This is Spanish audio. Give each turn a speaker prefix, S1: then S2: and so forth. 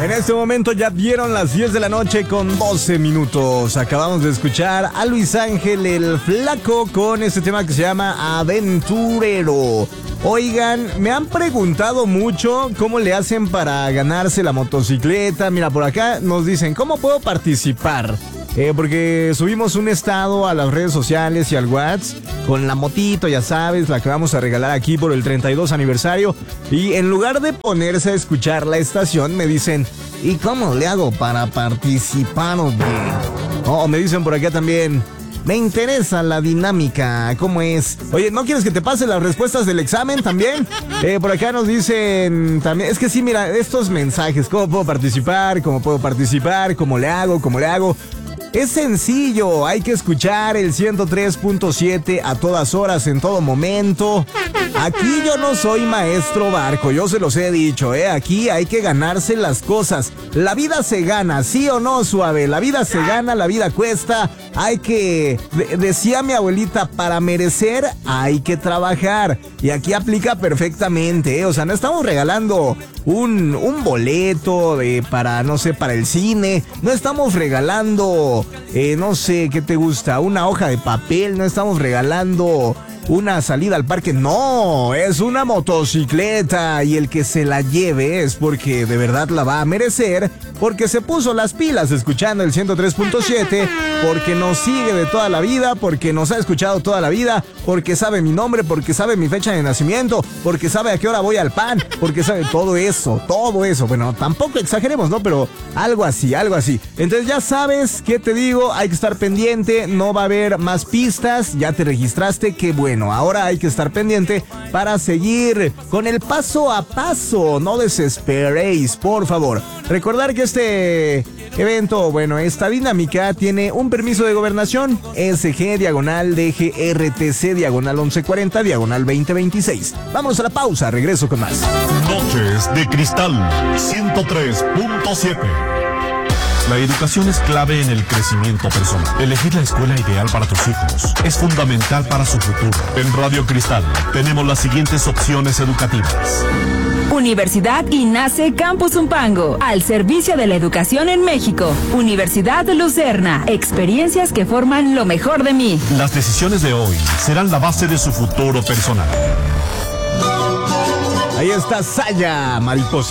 S1: En este momento ya dieron las 10 de la noche con 12 minutos. Acabamos de escuchar a Luis Ángel el Flaco con este tema que se llama Aventurero. Oigan, me han preguntado mucho cómo le hacen para ganarse la motocicleta. Mira, por acá nos dicen, ¿cómo puedo participar? Porque subimos un estado a las redes sociales y al WhatsApp con la motito, ya sabes, la que vamos a regalar aquí por el 32 aniversario. Y en lugar de ponerse a escuchar la estación, me dicen, ¿y cómo le hago para participar? O me dicen por acá también, me interesa la dinámica, ¿cómo es? Oye, ¿no quieres que te pase las respuestas del examen también? Por acá nos dicen también, es que sí, mira, estos mensajes, ¿cómo puedo participar? ¿Cómo puedo participar? ¿Cómo le hago? ¿Cómo le hago? Es sencillo, hay que escuchar el 103.7 a todas horas, en todo momento. Aquí yo no soy maestro Barco, yo se los he dicho, aquí hay que ganarse las cosas. La vida se gana, ¿sí o no, Suave? La vida se gana, la vida cuesta. Hay que, decía mi abuelita, para merecer hay que trabajar. Y aquí aplica perfectamente, o sea, no estamos regalando un boleto para, no sé, para el cine. No estamos regalando, no sé, ¿qué te gusta? Una hoja de papel. No estamos regalando una salida al parque. No, es una motocicleta. Y el que se la lleve es porque de verdad la va a merecer. Porque se puso las pilas escuchando el 103.7. Porque nos sigue de toda la vida. Porque nos ha escuchado toda la vida. Porque sabe mi nombre. Porque sabe mi fecha de nacimiento. Porque sabe a qué hora voy al pan. Porque sabe todo eso. Todo eso. Bueno, tampoco exageremos, ¿no? Pero algo así, algo así. Entonces ya sabes qué te digo. Hay que estar pendiente. No va a haber más pistas. Ya te registraste. Qué bueno. Ahora hay que estar pendiente para seguir con el paso a paso. No desesperéis, por favor. Recordar que este evento, bueno, esta dinámica tiene un permiso de gobernación SG-DGRTC/1140/2026. Vamos a la pausa, regreso con más.
S2: Noches de Cristal 103.7. La educación es clave en el crecimiento personal. Elegir la escuela ideal para tus hijos es fundamental para su futuro. En Radio Cristal tenemos las siguientes opciones educativas.
S3: Universidad INACE Campus Zumpango, al servicio de la educación en México. Universidad Lucerna, experiencias que forman lo mejor de mí.
S2: Las decisiones de hoy serán la base de su futuro personal.
S1: Ahí está Saya, mariposa.